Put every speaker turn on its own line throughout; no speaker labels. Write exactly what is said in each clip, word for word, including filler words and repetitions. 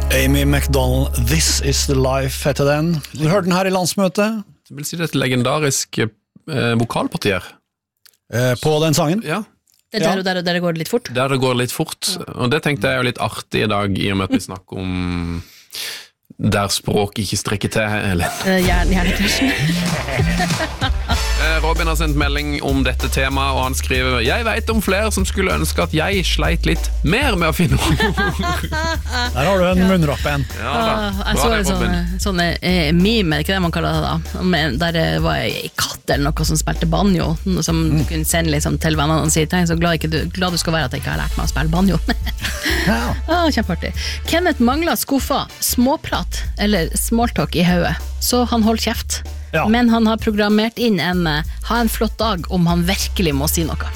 Amy McDonald, This is the Life heter den. Du hørte den her i landsmøtet.
Jeg vil si det er et legendarisk eh, vokalpartier.
Eh, på den sangen?
Ja.
Det er der, der, der det går litt fort?
Der det går litt fort, og det tenkte jeg er jo litt artig i dag, i og med at vi snakker om der språk ikke strekker til, Elin.
Gjerne, gjerne kanskje.
Robin har sendt melding om dette temaet, og han skriver: Jeg vet om flere som skulle ønske at jeg sleit litt mer med å finne ord.
Der har du en munnrapp en.
Ja, da.
Ah, jeg så en sånne, sånne eh, meme, ikke det man kaller det da, men der det var en katt eller noe som spilte banjo, som mm. du kunne sende liksom, til vennene og si: Tenk så glad, ikke du, glad du skal være at jeg ikke har lært meg å spille banjo.
Ja.
ah, kjempeartig. Kenneth mangler skuffa småprat eller smalltalk i hodet, så han holder kjeft. Ja. Men han har programmert inn en ha en flott dag om han virkelig må si noe.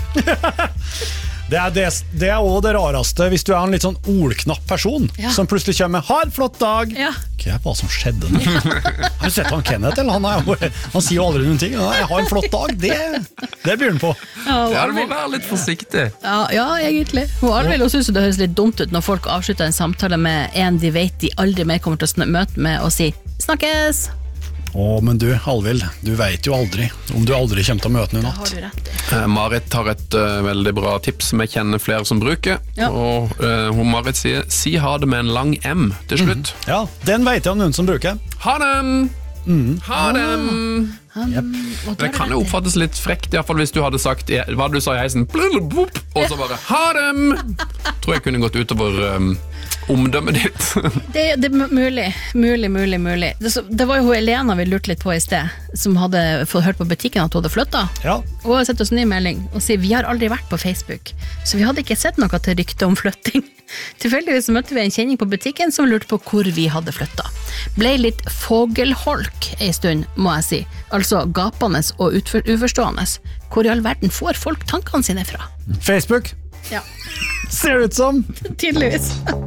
Det er, det, det er også det rareste hvis du er en litt sånn ordknapp person ja. Som plutselig kommer med ha en flott dag. Ja. Hva er hva som skjedde nå? Har du sett han Kenneth? Eller? Han, er jo, han sier jo aldri noen ting. Jeg har en flott dag, det, det blir han på.
Ja, ja, du må være litt forsiktig.
Ja, ja egentlig. Og Arvild også synes det høres litt dumt ut når folk avslutter en samtale med en de vet de aldri mer kommer til å møte med og si snakkes.
Å, men du, Alvild, du vet jo aldri om du aldri kommer til å møte noen natt.
Det har du rett i.
Uh, Marit har et uh, veldig bra tips som jeg kjenner flere som bruker, ja. Og uh, hun Marit sier, si ha det med en lang M til slutt.
Mm. Ja, den vet jeg om noen som bruker.
Ha dem! Mm. Ha dem!
Ah,
yep. Det kan jo oppfattes litt frekt, i hvert fall hvis du hadde sagt hva du sa i heisen, og så bare ha dem! Tror jeg kunne gått utover um, omdømmet ditt.
det, det er mulig, mulig, mulig, mulig. Det, det var jo hun Elena vi lurte litt på i sted, som hadde fått hørt på butikken at hun hadde flyttet.
Ja.
Hun har sett oss en ny melding og sier vi har aldri vært på Facebook, så vi hadde ikke sett noe til rykte om flytting. Tilfeldigvis møtte vi en kjenning på butikken som lurte på hvor vi hadde flyttet. Ble litt fogelholk en stund, må jeg si. Altså gapende og utfor, uforstående. Hvor i all verden får folk tankene sine fra?
Facebook.
Ja.
Ser det ut som.
Tydeligvis.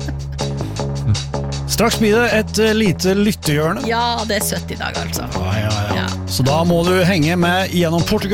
Straks blir det et lite lyttehjørne.
Ja, det er søtt i dag altså.
Ja, ja, ja.
Ja.
Så da må du henge med gjennom Portugal.